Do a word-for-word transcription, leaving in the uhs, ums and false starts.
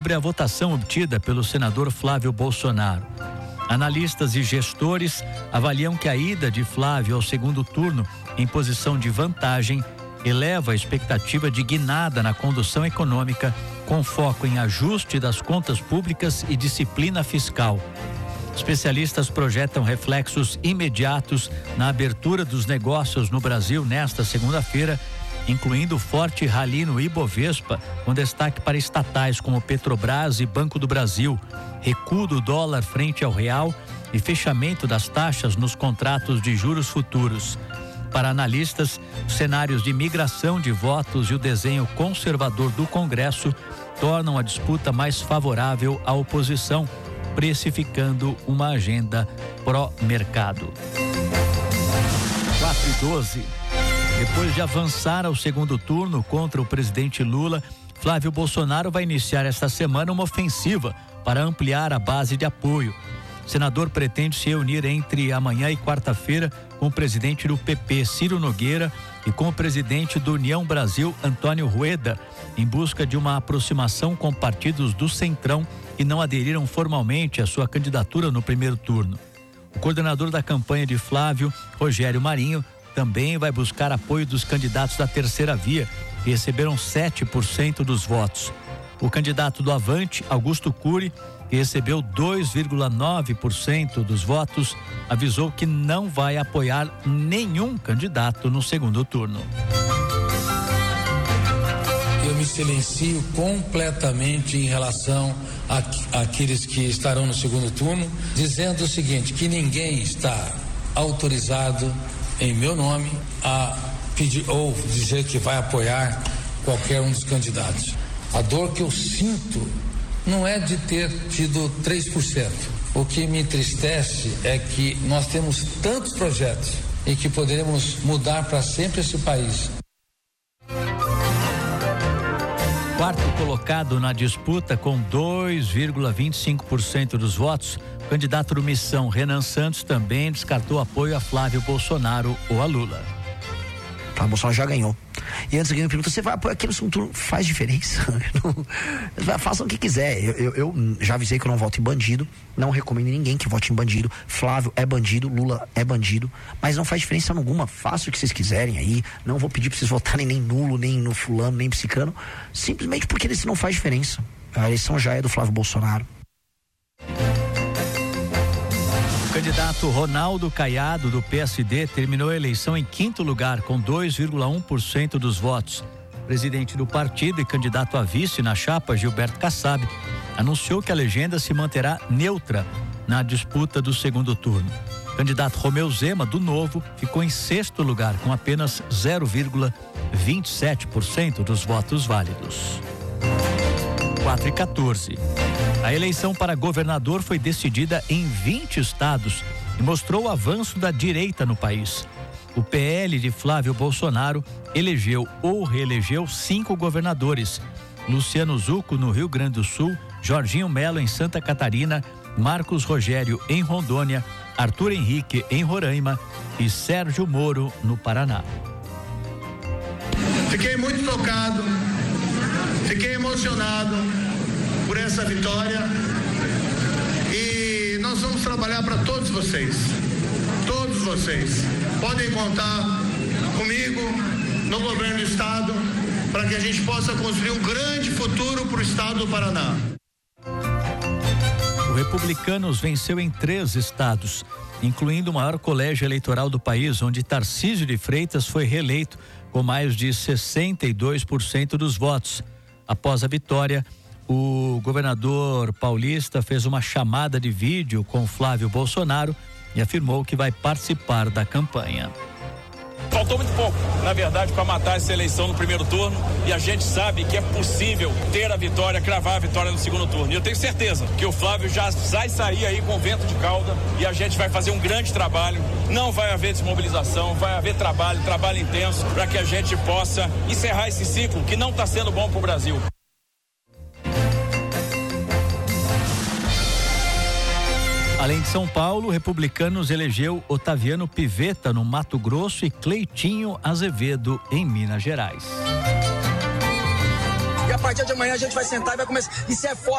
sobre a votação obtida pelo senador Flávio Bolsonaro. Analistas e gestores avaliam que a ida de Flávio ao segundo turno em posição de vantagem eleva a expectativa de guinada na condução econômica, com foco em ajuste das contas públicas e disciplina fiscal. Especialistas projetam reflexos imediatos na abertura dos negócios no Brasil nesta segunda-feira, incluindo forte rally no Ibovespa, com destaque para estatais como Petrobras e Banco do Brasil, recuo do dólar frente ao real e fechamento das taxas nos contratos de juros futuros. Para analistas, os cenários de migração de votos e o desenho conservador do Congresso tornam a disputa mais favorável à oposição, precificando uma agenda pró-mercado. quatro e doze. Depois de avançar ao segundo turno contra o presidente Lula, Flávio Bolsonaro vai iniciar esta semana uma ofensiva para ampliar a base de apoio. O senador pretende se reunir entre amanhã e quarta-feira com o presidente do P P, Ciro Nogueira, e com o presidente do União Brasil, Antônio Rueda, em busca de uma aproximação com partidos do Centrão que não aderiram formalmente à sua candidatura no primeiro turno. O coordenador da campanha de Flávio, Rogério Marinho, também vai buscar apoio dos candidatos da terceira via, que receberam sete por cento dos votos. O candidato do Avante, Augusto Cury, que recebeu dois vírgula nove por cento dos votos, avisou que não vai apoiar nenhum candidato no segundo turno. Eu me silencio completamente em relação a, àqueles que estarão no segundo turno, dizendo o seguinte, que ninguém está autorizado em meu nome a pedir ou dizer que vai apoiar qualquer um dos candidatos. A dor que eu sinto não é de ter tido três por cento. O que me entristece é que nós temos tantos projetos e que poderemos mudar para sempre esse país. Quarto colocado na disputa com dois vírgula vinte e cinco por cento dos votos, o candidato do Missão, Renan Santos, também descartou apoio a Flávio Bolsonaro ou a Lula. Flávio Bolsonaro já ganhou. E antes alguém me pergunta, você vai apoiar aquele segundo turno? Faz diferença. Não, façam o que quiser. Eu, eu, eu já avisei que eu não voto em bandido, não recomendo ninguém que vote em bandido. Flávio é bandido, Lula é bandido, mas não faz diferença alguma. Façam o que vocês quiserem aí. Não vou pedir pra vocês votarem nem nulo, nem no fulano, nem psicano, simplesmente porque isso não faz diferença. A eleição já é do Flávio Bolsonaro. O candidato Ronaldo Caiado, do P S D, terminou a eleição em quinto lugar, com dois vírgula um por cento dos votos. O presidente do partido e candidato a vice na chapa, Gilberto Kassab, anunciou que a legenda se manterá neutra na disputa do segundo turno. O candidato Romeu Zema, do Novo, ficou em sexto lugar, com apenas zero vírgula vinte e sete por cento dos votos válidos. quatro e quatorze. A eleição para governador foi decidida em vinte estados e mostrou o avanço da direita no país. O P L de Flávio Bolsonaro elegeu ou reelegeu cinco governadores: Luciano Zucco no Rio Grande do Sul, Jorginho Melo em Santa Catarina, Marcos Rogério em Rondônia, Arthur Henrique em Roraima e Sérgio Moro no Paraná. Fiquei muito tocado, fiquei emocionado por essa vitória e nós vamos trabalhar para todos vocês, todos vocês. Podem contar comigo no governo do estado para que a gente possa construir um grande futuro para o estado do Paraná. O Republicanos venceu em três estados, incluindo o maior colégio eleitoral do país, onde Tarcísio de Freitas foi reeleito com mais de sessenta e dois por cento dos votos. Após a vitória, o governador paulista fez uma chamada de vídeo com Flávio Bolsonaro e afirmou que vai participar da campanha. Faltou muito pouco, na verdade, para matar essa eleição no primeiro turno, e a gente sabe que é possível ter a vitória, cravar a vitória no segundo turno. E eu tenho certeza que o Flávio já vai sair aí com vento de cauda e a gente vai fazer um grande trabalho. Não vai haver desmobilização, vai haver trabalho, trabalho intenso, para que a gente possa encerrar esse ciclo que não está sendo bom para o Brasil. Além de São Paulo, o Republicanos elegeu Otaviano Pivetta no Mato Grosso e Cleitinho Azevedo em Minas Gerais. E a partir de amanhã a gente vai sentar e vai começar. Isso é forte.